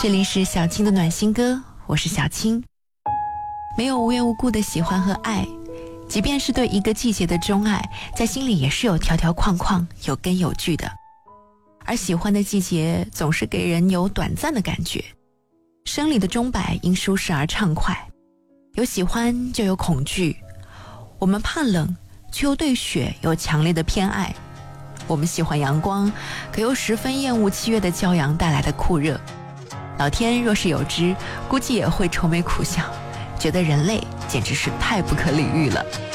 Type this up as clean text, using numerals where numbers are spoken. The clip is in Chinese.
这里是小青的暖心歌，我是小青。没有无缘无故的喜欢和爱，即便是对一个季节的钟爱，在心里也是有条条框框，有根有据的。而喜欢的季节总是给人有短暂的感觉，生理的钟摆因舒适而畅快，有喜欢就有恐惧。我们怕冷，却又对雪有强烈的偏爱。我们喜欢阳光，可又十分厌恶7月的骄阳带来的酷热。老天若是有知，估计也会愁眉苦笑，觉得人类简直是太不可理喻了。